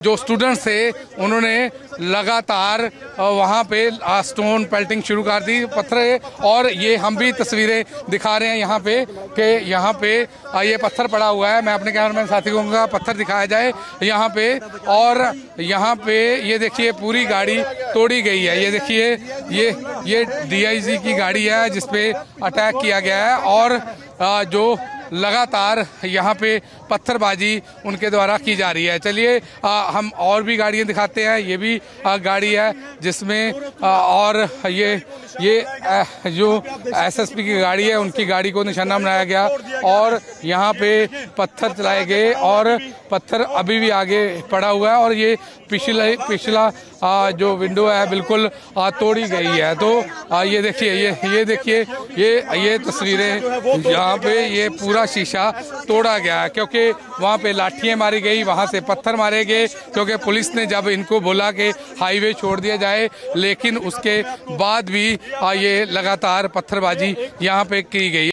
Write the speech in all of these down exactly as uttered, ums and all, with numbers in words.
जो स्टूडेंट्स थे उन्होंने लगातार वहाँ पे स्टोन पेल्टिंग शुरू कर दी, पत्थर। और ये हम भी तस्वीरें दिखा रहे हैं यहाँ पे कि यहाँ पे ये पत्थर पड़ा हुआ है। मैं अपने कैमरामैन साथी को कहूँगा पत्थर दिखाया जाए यहाँ पे। और यहाँ पे ये देखिए पूरी गाड़ी तोड़ी गई है। ये देखिए ये ये डी आई जी की गाड़ी है जिसपे अटैक किया गया है और जो लगातार यहाँ पे पत्थरबाजी उनके द्वारा की जा रही है। चलिए हम और भी गाड़ियाँ दिखाते हैं। ये भी आ, गाड़ी है जिसमें आ, और ये ये आ, जो एस एस पी की गाड़ी है उनकी गाड़ी को निशाना बनाया गया और यहाँ पे पत्थर चलाए गए और पत्थर अभी भी आगे पड़ा हुआ है और ये पिछला पिछला आ, जो विंडो है बिल्कुल आ, तोड़ी गई है। तो आ, ये देखिए ये ये देखिए ये ये तस्वीरें यहाँ पे ये पूरा शीशा तोड़ा गया है क्योंकि वहाँ पे लाठियाँ मारी गई, वहाँ से पत्थर मारे गए क्योंकि पुलिस ने जब इनको बोला कि हाईवे छोड़ दिया जाए, लेकिन उसके बाद भी ये लगातार पत्थरबाजी यहाँ पे की गई।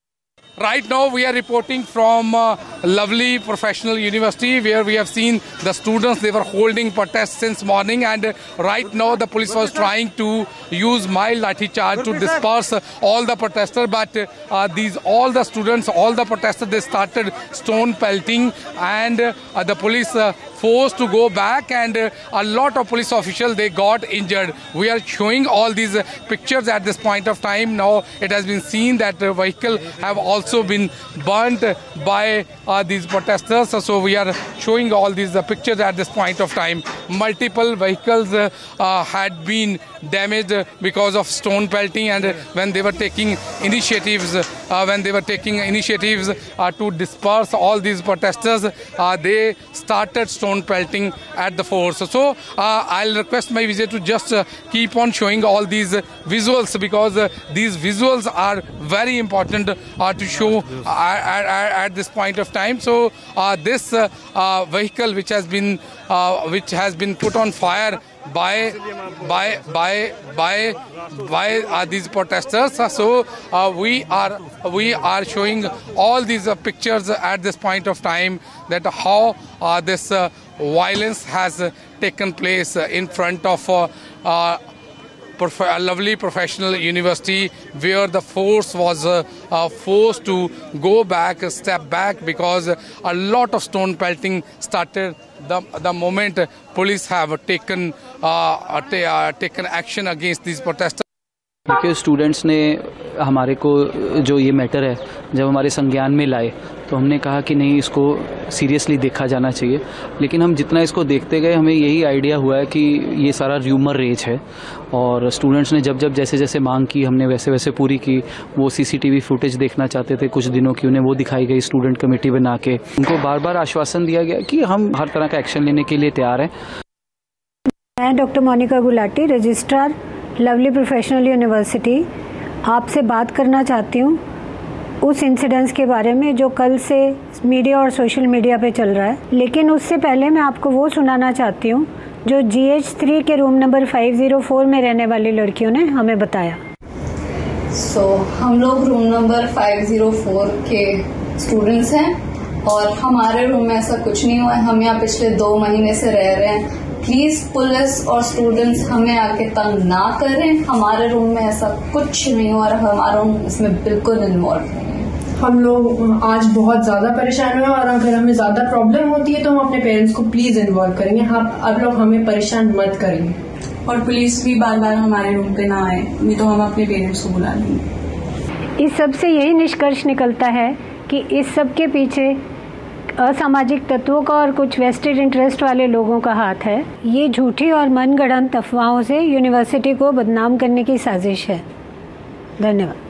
Right now we are reporting from uh, lovely professional university where we have seen the students, they were holding protests since morning, and uh, right now the police was trying to use mild lathi charge to disperse uh, all the protesters, but uh, these all the students, all the protesters, they started stone pelting and uh, the police uh, forced to go back, and uh, a lot of police officials, they got injured. We are showing all these uh, pictures at this point of time. Now it has been seen that uh, vehicle have also been burnt by uh, these protesters. So we are showing all these uh, pictures at this point of time. Multiple vehicles uh, uh, had been damaged because of stone pelting, and uh, when they were taking initiatives, uh, when they were taking initiatives uh, to disperse all these protesters, uh, they started stone pelting at the force. So uh, I'll request my visitor to just uh, keep on showing all these uh, visuals, because uh, these visuals are very important uh, to show uh, at, at, at this point of time. So uh, this uh, uh, vehicle which has been uh, which has been put on fire by by by by by uh, these protesters. So uh, we are we are showing all these uh, pictures at this point of time, that how uh, this uh, violence has uh, taken place uh, in front of uh, uh, a lovely professional university, where the force was uh, uh, forced to go back, a step back, because a lot of stone pelting started the the moment police have taken uh, uh, taken action against these protesters. देखिए, students ने हमारे को जो ये matter है जब हमारे संज्ञान में लाए तो हमने कहा कि नहीं, इसको सीरियसली देखा जाना चाहिए। लेकिन हम जितना इसको देखते गए हमें यही आइडिया हुआ है कि ये सारा र्यूमर रेज है, और स्टूडेंट्स ने जब जब जैसे जैसे मांग की हमने वैसे वैसे पूरी की। वो सीसीटीवी फुटेज देखना चाहते थे कुछ दिनों की, उन्हें वो दिखाई गई स्टूडेंट कमेटी बना के। उनको बार बार आश्वासन दिया गया कि हम हर तरह का एक्शन लेने के लिए तैयार हैं। मैं doctor Monika Gulati, registrar lovely professional university, आपसे बात करना चाहती हूँ उस इंसिडेंट्स के बारे में जो कल से मीडिया और सोशल मीडिया पे चल रहा है। लेकिन उससे पहले मैं आपको वो सुनाना चाहती हूँ जो जी एच थ्री के room number five zero four में रहने वाली लड़कियों ने हमें बताया। सो so, हम लोग room number five zero four के स्टूडेंट्स हैं और हमारे रूम में ऐसा कुछ नहीं हुआ है। हम यहाँ पिछले दो महीने से रह रहे हैं। प्लीज पुलिस और स्टूडेंट्स हमें आके तंग ना करें। हमारे रूम में ऐसा कुछ नहीं हुआ और हमारा रूम इसमें बिल्कुल इन्वॉल्व नहीं है। हम लोग आज बहुत ज्यादा परेशान हुए और अगर हमें ज्यादा प्रॉब्लम होती है तो हम अपने पेरेंट्स को प्लीज इन्वॉल्व करेंगे। आप अब लोग हमें परेशान मत करिए। और पुलिस भी बार बार हमारे रूम पे ना आए, नहीं तो हम अपने पेरेंट्स को बुला लेंगे। इस सब से यही निष्कर्ष निकलता है कि इस सब के पीछे असामाजिक तत्वों का और कुछ वेस्टेड इंटरेस्ट वाले लोगों का हाथ है। ये झूठी और मनगढ़ंत अफवाहों से यूनिवर्सिटी को बदनाम करने की साजिश है। धन्यवाद।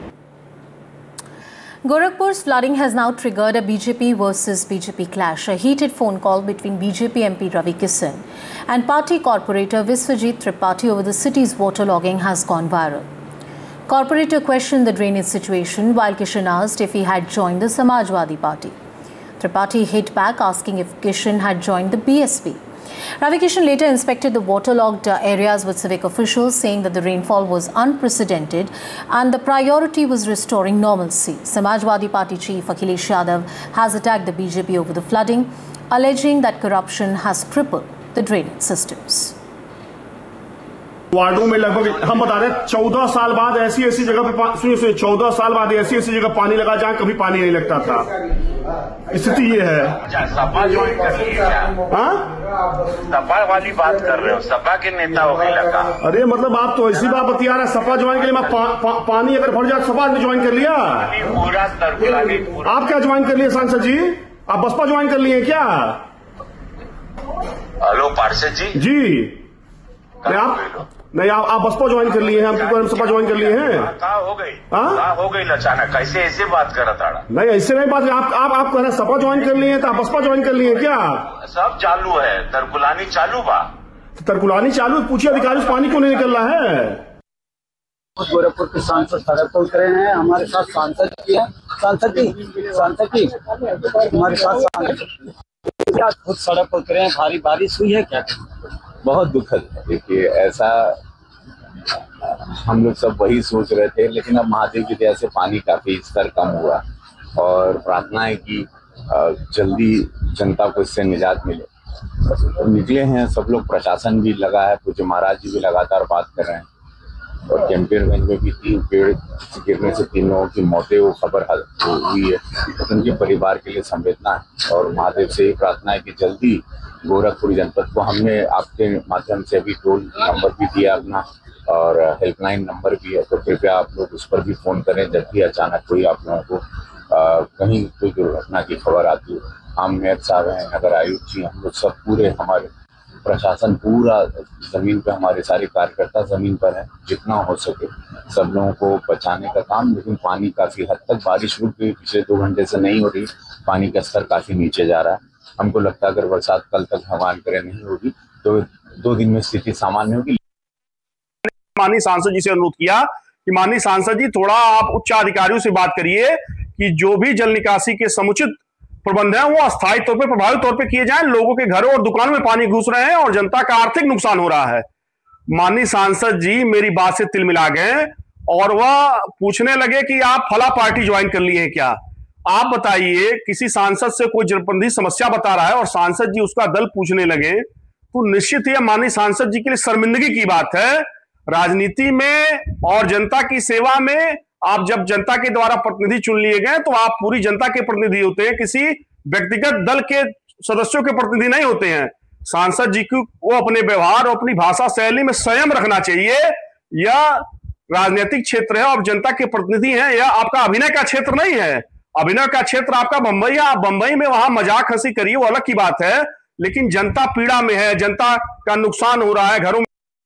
Gorakhpur's flooding has now triggered a B J P versus B J P clash. A heated phone call between B J P M P Ravi Kishan and party corporator Viswajit Tripathi over the city's waterlogging has gone viral. Corporator questioned the drainage situation while Kishan asked if he had joined the Samajwadi Party. Tripathi hit back asking if Kishan had joined the B S P. Ravi Kishan later inspected the waterlogged areas with civic officials, saying that the rainfall was unprecedented and the priority was restoring normalcy. Samajwadi Party chief Akhilesh Yadav has attacked the B J P over the flooding, alleging that corruption has crippled the drainage systems. वार्डों में लगभग हम बता रहे हैं चौदह साल बाद ऐसी ऐसी जगह पे सुनिए सुनिए चौदह साल बाद ऐसी ऐसी जगह पानी लगा जहां कभी पानी नहीं लगता था। स्थिति ये है। सपा ज्वाइन कर लिए क्या? हाँ, सपा वाली बात कर रहे हो? सपा के नेता हो गए लगा। अरे मतलब आप तो ऐसी बात बतिया रहे हैं सपा ज्वाइन के लिए। मैं पा, पा, पानी अगर भर जाए सपा ने ज्वाइन कर लिया। पूरा पूरा आप क्या ज्वाइन कर लिए सांसद जी? आप बसपा ज्वाइन कर लिए क्या? हेलो पार्षद जी। जी नहीं आप नहीं आप, आप बसपा ज्वाइन कर लिए हैं, हम सपा ज्वाइन कर लिए हैं। कहा हो गई कहा हो गई अचानक कैसे ऐसे बात कर रहा था? नहीं ऐसे नहीं बात। आप आप आप कह रहे हैं सपा ज्वाइन कर लिए हैं तो आप बसपा ज्वाइन कर लिए क्या? सब चालू है, तरकुलानी चालू बा। तरकुलानी चालू? पूछिए अधिकारी से पानी क्यों नहीं निकल रहा है? गोरखपुर के सांसद सड़क पर उतरे हैं, हमारे साथ सांसद जी हैं। सांसद जी सांसद जी हमारे साथ सांसद खुद सड़क पर उतरे हैं। भारी बारिश हुई है क्या? बहुत दुखद है। देखिए ऐसा हम लोग सब वही सोच रहे थे, लेकिन अब महादेव की दया से पानी काफी स्तर कम हुआ और प्रार्थना है कि जल्दी जनता को इससे निजात मिले। तो निकले हैं सब लोग, प्रशासन भी लगा है, पूज्य महाराज जी भी लगातार बात कर रहे हैं। और कैंपेरगंज में भी तीन पेड़ गिरने से तीन लोगों की मौतें वो खबर हुई है, तो उनके परिवार के लिए संवेदना है और महादेव से ही प्रार्थना है कि जल्दी गोरखपुर जनपद को, हमने आपके माध्यम से अभी टोल नंबर भी दिया अपना और हेल्पलाइन नंबर भी है, तो कृपया आप लोग उस पर भी फोन करें जब भी अचानक कोई आप लोगों को आ, कहीं कोई दुर्घटना की खबर आती है। हम मेयर साहब हैं, नगर आयुक्त जी, हम लोग सब पूरे हमारे प्रशासन पूरा जमीन पे, हमारे सारे कार्यकर्ता जमीन पर हैं, जितना हो सके सब लोगों को बचाने का काम। लेकिन पानी काफी हद तक, बारिश रुक गई, पिछले दो घंटे से नहीं हो रही, पानी का स्तर काफी नीचे जा रहा है। हमको लगता है अगर बरसात कल तक भगवान करे नहीं होगी तो दो दिन में स्थिति सामान्य होगी। माननीय सांसद जी से अनुरोध किया कि माननीय सांसद जी थोड़ा आप उच्च अधिकारियों से बात करिए कि जो भी जल निकासी के समुचित प्रबंध है वो अस्थायी तौर पर प्रभावी तौर पर किए जाएं। लोगों के घरों और दुकानों में पानी घुस रहे हैं और जनता का आर्थिक नुकसान हो रहा है। माननीय सांसद जी मेरी बात से तिल मिला गए और वह पूछने लगे कि आप फला पार्टी ज्वाइन कर लिए हैं क्या? आप बताइए, किसी सांसद से कोई जनप्रतिनिधि समस्या बता रहा है और सांसद जी उसका दल पूछने लगे तो निश्चित ही माननीय सांसद जी के लिए शर्मिंदगी की बात है। राजनीति में और जनता की सेवा में आप जब जनता के द्वारा प्रतिनिधि चुन लिए गए तो आप पूरी जनता के प्रतिनिधि होते हैं, किसी व्यक्तिगत दल के सदस्यों के प्रतिनिधि नहीं होते हैं। सांसद जी को वो अपने व्यवहार और अपनी भाषा शैली में संयम रखना चाहिए। यह राजनीतिक क्षेत्र है और जनता के प्रतिनिधि हैं, यह आपका अभिनय का क्षेत्र नहीं है। अभिनय का क्षेत्र आपका बंबई है, आप बंबई में वहां मजाक हंसी करिए, वो अलग की बात है, लेकिन जनता पीड़ा में है, जनता का नुकसान हो रहा है घरों में।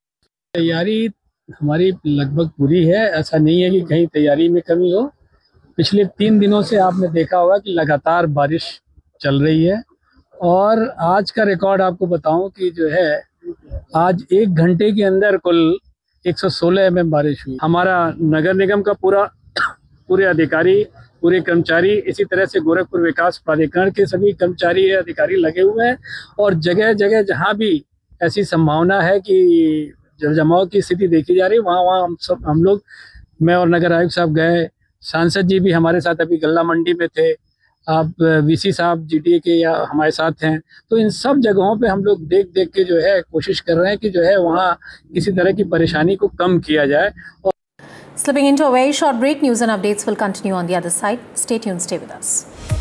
तैयारी हमारी लगभग पूरी है, ऐसा नहीं है कि कहीं तैयारी में कमी हो। पिछले तीन दिनों से आपने देखा होगा कि लगातार बारिश चल रही है और आज का रिकॉर्ड आपको बताऊं कि जो है आज एक घंटे के अंदर कुल एक सौ सोलह एम एम बारिश हुई। हमारा नगर निगम का पूरा पूरे अधिकारी, पूरे कर्मचारी, इसी तरह से गोरखपुर विकास प्राधिकरण के सभी कर्मचारी अधिकारी लगे हुए हैं और जगह जगह जहां भी ऐसी संभावना है कि जल जमाव की स्थिति देखी जा रही है वहाँ वहाँ हम सब हम लोग, मैं और नगर आयुक्त साहब गए, सांसद जी भी हमारे साथ अभी गल्ला मंडी में थे, आप वीसी साहब जीटीए के या हमारे साथ हैं, तो इन सब जगहों पे हम लोग देख देख के जो है कोशिश कर रहे हैं कि जो है वहाँ किसी तरह की परेशानी को कम किया जाए। और Slipping into a very short break, news and updates will continue on the other side. Stay tuned, stay with us.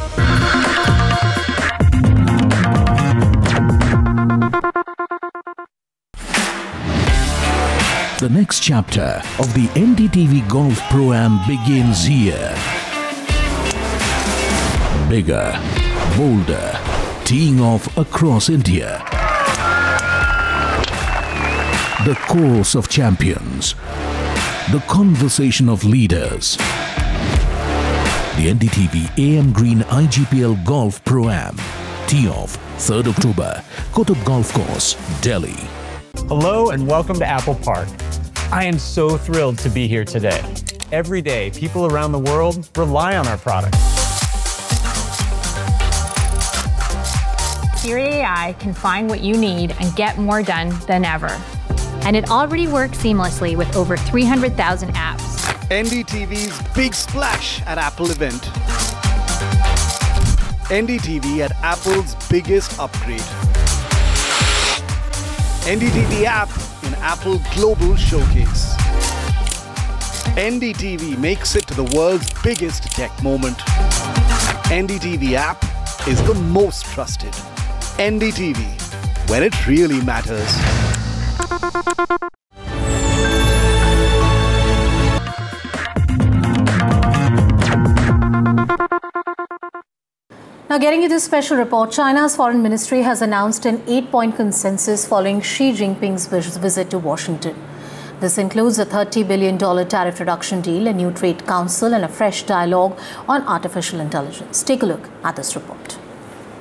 The next chapter of the N D T V Golf Pro-Am begins here. Bigger, bolder, teeing off across India. The course of champions. The conversation of leaders. The N D T V A M Green I G P L Golf Pro-Am. Tee off third October, Kutub Golf Course, Delhi. Hello and welcome to Apple Park. I am so thrilled to be here today. Every day, people around the world rely on our products. Siri A I can find what you need and get more done than ever. And it already works seamlessly with over three hundred thousand apps. N D T V's Big Splash at Apple event. N D T V at Apple's biggest upgrade. N D T V app in Apple Global Showcase. N D T V makes it to the world's biggest tech moment. N D T V app is the most trusted. N D T V, when it really matters. Now, getting you this special report, China's foreign ministry has announced an eight-point consensus following Xi Jinping's visit to Washington. This includes a thirty billion dollars tariff reduction deal, a new trade council, and a fresh dialogue on artificial intelligence. Take a look at this report.